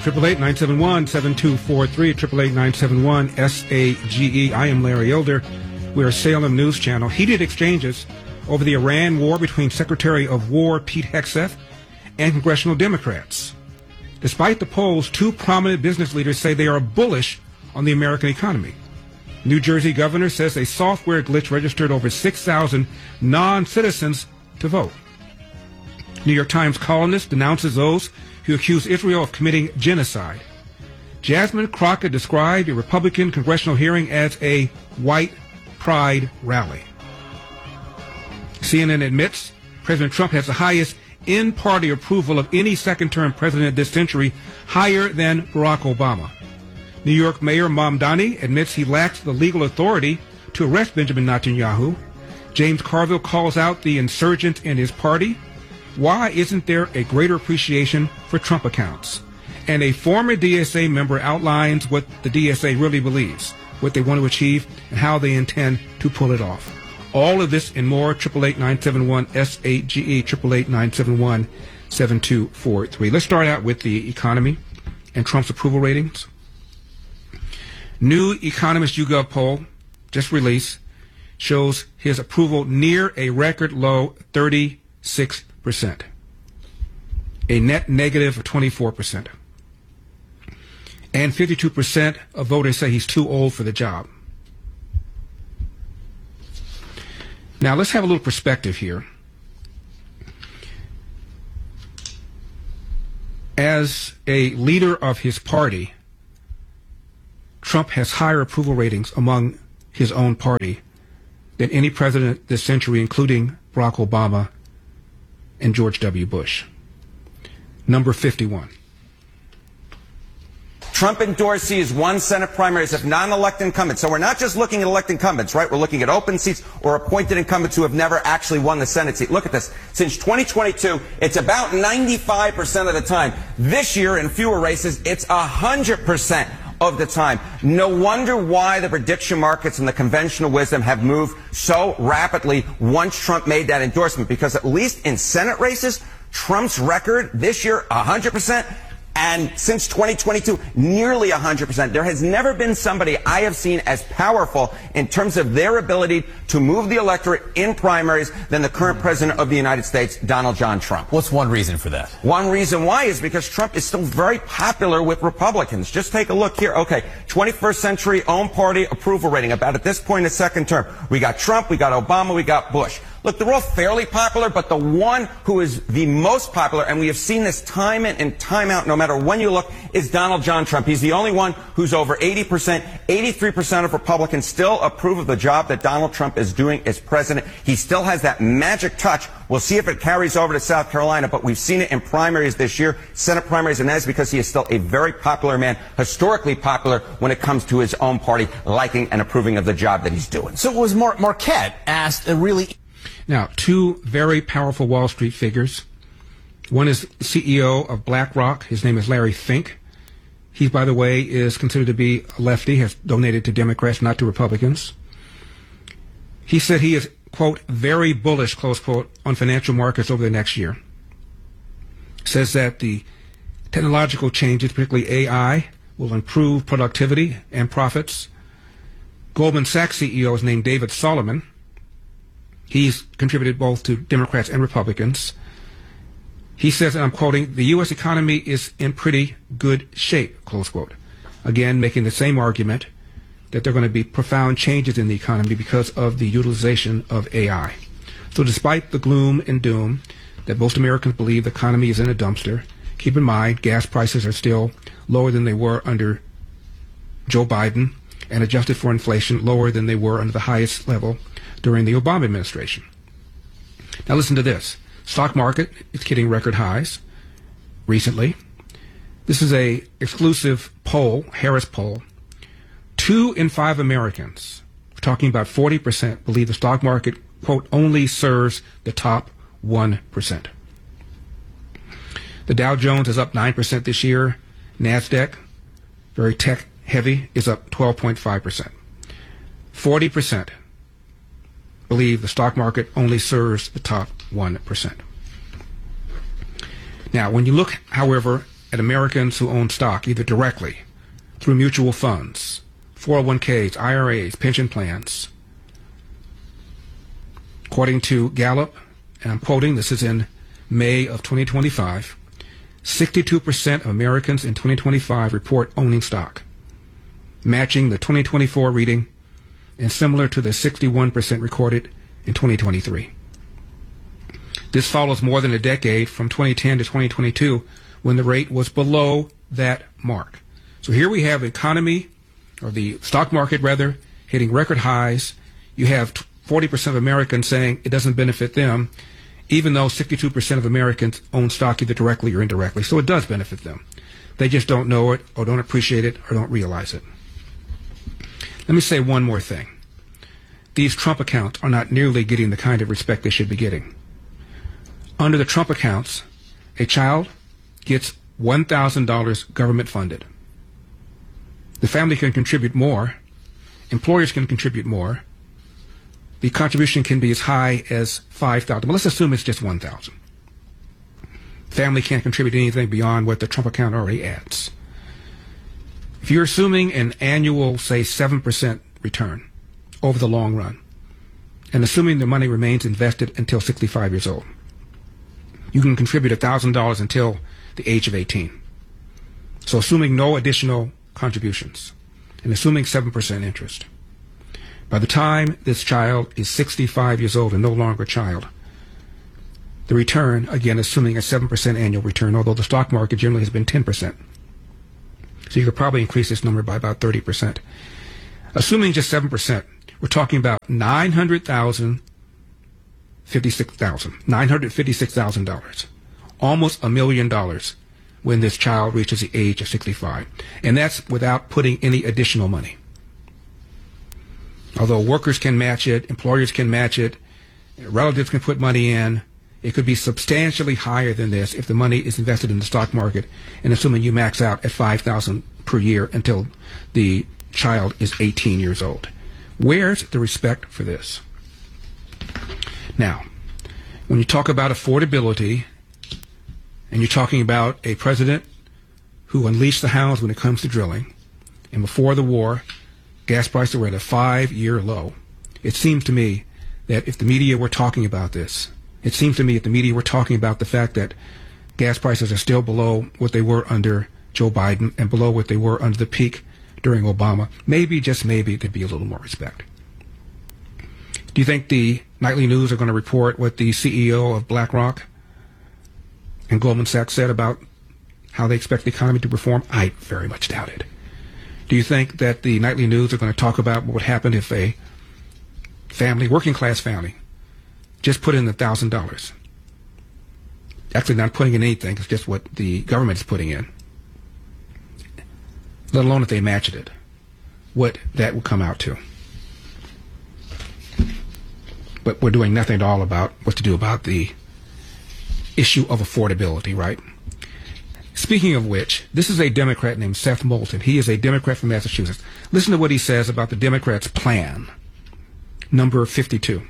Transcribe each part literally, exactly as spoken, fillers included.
eight eight nine seven one seven two four three, eight eight eight nine seven one S A G E. I am Larry Elder. We are Salem News Channel. Heated exchanges over the Iran war between Secretary of War Pete Hegseth and congressional Democrats. Despite the polls, two prominent business leaders say they are bullish on the American economy. New Jersey governor says a software glitch registered over six thousand non-citizens to vote. New York Times columnist denounces those who accuse Israel of committing genocide. Jasmine Crockett described a Republican congressional hearing as a white pride rally. C N N admits President Trump has the highest in-party approval of any second-term president this century, higher than Barack Obama. New York Mayor Mamdani admits he lacks the legal authority to arrest Benjamin Netanyahu. James Carville calls out the insurgents in his party. Why isn't there a greater appreciation for Trump accounts? And a former D S A member outlines what the D S A really believes, what they want to achieve, and how they intend to pull it off. All of this and more, eight eight eight nine seven one S A G E, eight eight eight nine seven one seven two four three. Let's start out with the economy and Trump's approval ratings. New Economist YouGov poll, just released, shows his approval near a record low thirty-six percent, a net negative of twenty-four percent. And fifty-two percent of voters say he's too old for the job. Now, let's have a little perspective here. As a leader of his party, Trump has higher approval ratings among his own party than any president this century, including Barack Obama and George W. Bush. Number fifty-one. Trump endorsed his one Senate primaries of non-elected incumbents. So we're not just looking at elected incumbents, right? We're looking at open seats or appointed incumbents who have never actually won the Senate seat. Look at this. Since twenty twenty-two, it's about ninety-five percent of the time. This year, in fewer races, it's one hundred percent of the time. No wonder why the prediction markets and the conventional wisdom have moved so rapidly once Trump made that endorsement, because at least in Senate races, Trump's record this year, one hundred percent. And since twenty twenty-two, nearly one hundred percent. There has never been somebody I have seen as powerful in terms of their ability to move the electorate in primaries than the current president of the United States, Donald John Trump. What's one reason for that? One reason why is because Trump is still very popular with Republicans. Just take a look here. Okay, twenty-first century own party approval rating, about at this point in the second term. We got Trump, we got Obama, we got Bush. Look, they're all fairly popular, but the one who is the most popular, and we have seen this time in and time out, no matter when you look, is Donald John Trump. He's the only one who's over eighty percent. eighty-three percent of Republicans still approve of the job that Donald Trump is doing as president. He still has that magic touch. We'll see if it carries over to South Carolina, but we've seen it in primaries this year, Senate primaries, and that is because he is still a very popular man, historically popular when it comes to his own party liking and approving of the job that he's doing. So it was Mar- Marquette asked a really... Now, two very powerful Wall Street figures. One is C E O of BlackRock. His name is Larry Fink. He, by the way, is considered to be a lefty, has donated to Democrats, not to Republicans. He said he is, quote, very bullish, close quote, on financial markets over the next year. Says that the technological changes, particularly A I, will improve productivity and profits. Goldman Sachs C E O is named David Solomon. He's contributed both to Democrats and Republicans. He says, and I'm quoting, the U S economy is in pretty good shape, close quote. Again, making the same argument that there are going to be profound changes in the economy because of the utilization of A I. So despite the gloom and doom that most Americans believe the economy is in a dumpster, keep in mind gas prices are still lower than they were under Joe Biden, and adjusted for inflation, lower than they were under the highest level during the Obama administration. Now listen to this. Stock market is hitting record highs recently. This is a exclusive poll, Harris poll. Two in five Americans, we're talking about forty percent, believe the stock market, quote, only serves the top one percent. The Dow Jones is up nine percent this year. NASDAQ, very tech heavy, is up twelve point five percent. forty percent believe the stock market only serves the top one percent. Now, when you look, however, at Americans who own stock, either directly, through mutual funds, four oh one Ks, I R As, pension plans. According to Gallup, and I'm quoting, this is in May of twenty twenty-five, sixty-two percent of Americans in twenty twenty-five report owning stock, matching the twenty twenty-four reading and similar to the sixty-one percent recorded in twenty twenty-three. This follows more than a decade from twenty ten to twenty twenty-two, when the rate was below that mark. So here we have the economy, or the stock market rather, hitting record highs. You have forty percent of Americans saying it doesn't benefit them, even though sixty-two percent of Americans own stock either directly or indirectly. So it does benefit them. They just don't know it, or don't appreciate it, or don't realize it. Let me say one more thing. These Trump accounts are not nearly getting the kind of respect they should be getting. Under the Trump accounts, a child gets one thousand dollars government funded. The family can contribute more. Employers can contribute more. The contribution can be as high as five thousand dollars. But let's assume it's just one thousand dollars. Family can't contribute anything beyond what the Trump account already adds. If you're assuming an annual, say, seven percent return over the long run, and assuming the money remains invested until sixty-five years old, you can contribute one thousand dollars until the age of eighteen. So assuming no additional contributions, and assuming seven percent interest, by the time this child is sixty-five years old and no longer a child, the return, again, assuming a seven percent annual return, although the stock market generally has been ten percent. So you could probably increase this number by about thirty percent. Assuming just seven percent, we're talking about nine hundred thousand dollars, fifty-six thousand dollars, nine hundred fifty-six thousand dollars, almost a million dollars when this child reaches the age of sixty-five. And that's without putting any additional money. Although workers can match it, employers can match it, relatives can put money in, it could be substantially higher than this if the money is invested in the stock market, and assuming you max out at five thousand dollars per year until the child is eighteen years old. Where's the respect for this? Now, when you talk about affordability, and you're talking about a president who unleashed the hounds when it comes to drilling, and before the war, gas prices were at a five-year low, it seems to me that if the media were talking about this, it seems to me if the media were talking about the fact that gas prices are still below what they were under Joe Biden and below what they were under the peak during Obama, maybe, just maybe, there'd be a little more respect. Do you think the nightly news are going to report what the C E O of BlackRock and Goldman Sachs said about how they expect the economy to perform? I very much doubt it. Do you think that the nightly news are going to talk about what would happen if a family, working class family, just put in a thousand dollars? Actually not putting in anything, it's just what the government is putting in. Let alone if they matched it, what that would come out to. But we're doing nothing at all about what to do about the issue of affordability, right? Speaking of which, this is a Democrat named Seth Moulton. He is a Democrat from Massachusetts. Listen to what he says about the Democrats' plan, number fifty-two.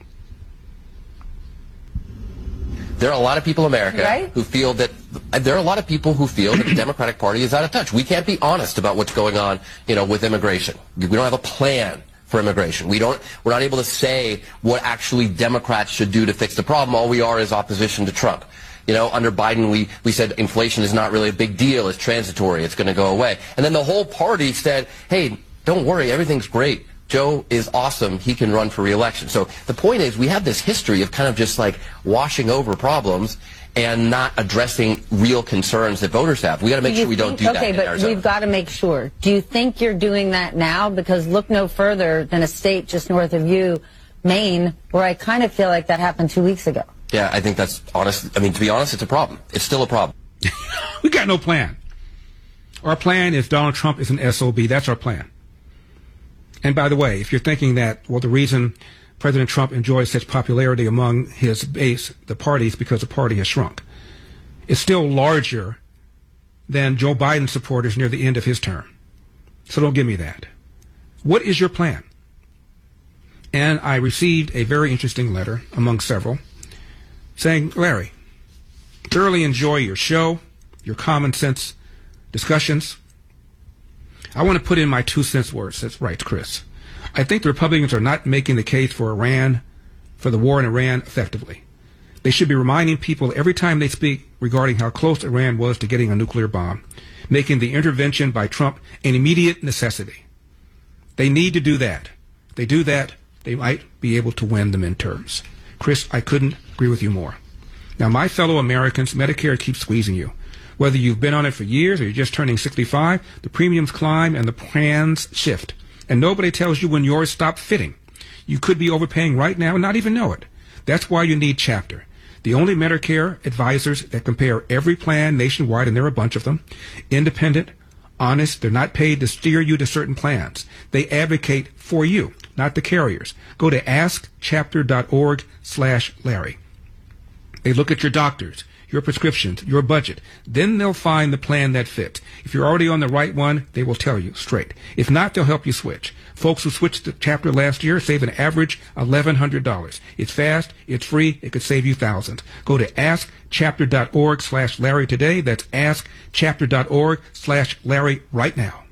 There are a lot of people in America right? who feel that there are a lot of people who feel that the Democratic Party is out of touch. We can't be honest about what's going on, you know, with immigration. We don't have a plan for immigration. We don't, we're not able to say what actually Democrats should do to fix the problem. All we are is opposition to Trump. You know, under Biden, we, we said inflation is not really a big deal. It's transitory. It's going to go away. And then the whole party said, hey, don't worry. Everything's great. Joe is awesome. He can run for re-election. So the point is we have this history of kind of just like washing over problems and not addressing real concerns that voters have. We got to make sure we don't do that. Okay, but we've got to make sure. Do you think you're doing that now? Because look no further than a state just north of you, Maine, where I kind of feel like that happened two weeks ago. Yeah, I think that's honest. I mean, to be honest, it's a problem. It's still a problem. We got no plan. Our plan is Donald Trump is an S O B. That's our plan. And by the way, if you're thinking that, well, the reason President Trump enjoys such popularity among his base, the party, is because the party has shrunk. It's still larger than Joe Biden's supporters near the end of his term. So don't give me that. What is your plan? And I received a very interesting letter, among several, saying, Larry, thoroughly enjoy your show. your common sense discussions. I want to put in my two cents worth. That's right, Chris. I think the Republicans are not making the case for Iran, for the war in Iran effectively. They should be reminding people every time they speak regarding how close Iran was to getting a nuclear bomb, making the intervention by Trump an immediate necessity. They need to do that. If they do that, they might be able to win the midterms. Chris, I couldn't agree with you more. Now, my fellow Americans, Medicare keeps squeezing you. Whether you've been on it for years or you're just turning sixty-five, the premiums climb and the plans shift. And nobody tells you when yours stop fitting. You could be overpaying right now and not even know it. That's why you need Chapter, the only Medicare advisors that compare every plan nationwide, and there are a bunch of them, independent, honest. They're not paid to steer you to certain plans. They advocate for you, not the carriers. Go to ask chapter dot org slash Larry. They look at your doctors, your prescriptions, your budget. Then they'll find the plan that fits. If you're already on the right one, they will tell you straight. If not, they'll help you switch. Folks who switched to Chapter last year save an average eleven hundred dollars. It's fast, it's free, it could save you thousands. Go to ask chapter dot org slash Larry today. That's ask chapter dot org slash Larry right now.